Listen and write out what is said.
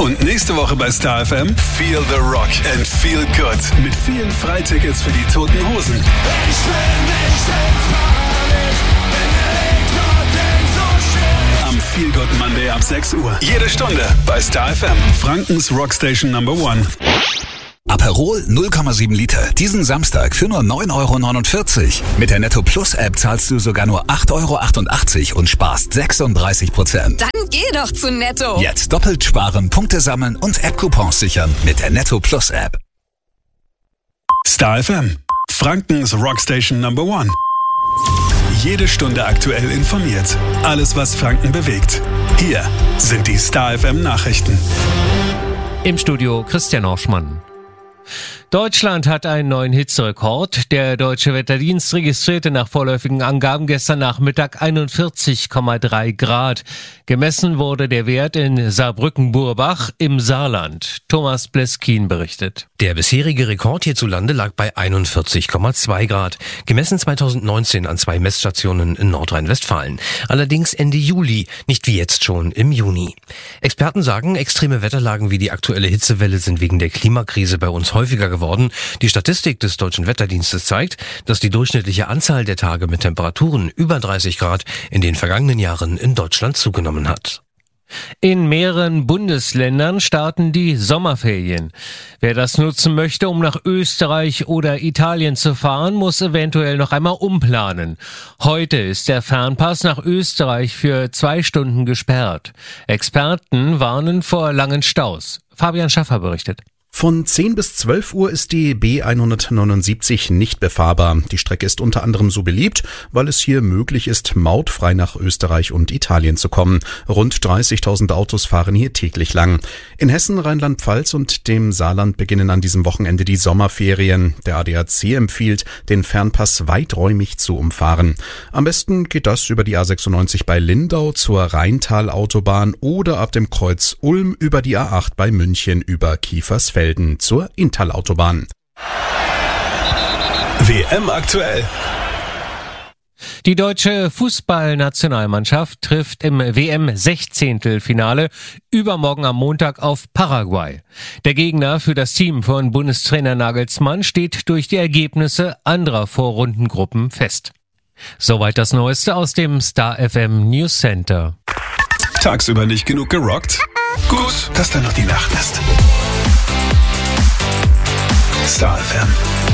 Und nächste Woche bei Star FM Feel the Rock and Feel Good mit vielen Freitickets für die Toten Hosen. Ich will nicht ins Paradies, wenn der Rekord denn so steht. Am Feel Good Monday ab 6 Uhr. Jede Stunde bei Star FM, Frankens Rockstation Number 1. Aperol 0,7 Liter. Diesen Samstag für nur 9,49 €. Mit der Netto Plus App zahlst du sogar nur 8,88 € und sparst 36%. Dann geh doch zu Netto. Jetzt doppelt sparen, Punkte sammeln und App-Coupons sichern mit der Netto Plus App. Star FM, Frankens Rockstation Number 1. Jede Stunde aktuell informiert. Alles, was Franken bewegt. Hier sind die Star FM Nachrichten. Im Studio Christian Orschmann. Deutschland hat einen neuen Hitzerekord. Der Deutsche Wetterdienst registrierte nach vorläufigen Angaben gestern Nachmittag 41,3 Grad. Gemessen wurde der Wert in Saarbrücken-Burbach im Saarland. Thomas Bleskin berichtet. Der bisherige Rekord hierzulande lag bei 41,2 Grad. Gemessen 2019 an 2 Messstationen in Nordrhein-Westfalen. Allerdings Ende Juli, nicht wie jetzt schon im Juni. Experten sagen, extreme Wetterlagen wie die aktuelle Hitzewelle sind wegen der Klimakrise bei uns häufiger geworden. Die Statistik des Deutschen Wetterdienstes zeigt, dass die durchschnittliche Anzahl der Tage mit Temperaturen über 30 Grad in den vergangenen Jahren in Deutschland zugenommen hat. In mehreren Bundesländern starten die Sommerferien. Wer das nutzen möchte, um nach Österreich oder Italien zu fahren, muss eventuell noch einmal umplanen. Heute ist der Fernpass nach Österreich für 2 Stunden gesperrt. Experten warnen vor langen Staus. Fabian Schaffer berichtet. Von 10 bis 12 Uhr ist die B179 nicht befahrbar. Die Strecke ist unter anderem so beliebt, weil es hier möglich ist, mautfrei nach Österreich und Italien zu kommen. Rund 30.000 Autos fahren hier täglich lang. In Hessen, Rheinland-Pfalz und dem Saarland beginnen an diesem Wochenende die Sommerferien. Der ADAC empfiehlt, den Fernpass weiträumig zu umfahren. Am besten geht das über die A96 bei Lindau zur Rheintal-Autobahn oder ab dem Kreuz Ulm über die A8 bei München über Kiefersfelden zur Inntal-Autobahn. WM aktuell. Die deutsche Fußballnationalmannschaft trifft im WM-16-Finale übermorgen am Montag auf Paraguay. Der Gegner für das Team von Bundestrainer Nagelsmann steht durch die Ergebnisse anderer Vorrundengruppen fest. Soweit das Neueste aus dem Star FM News Center. Tagsüber nicht genug gerockt? Gut, dass dann noch die Nacht ist. Star FM.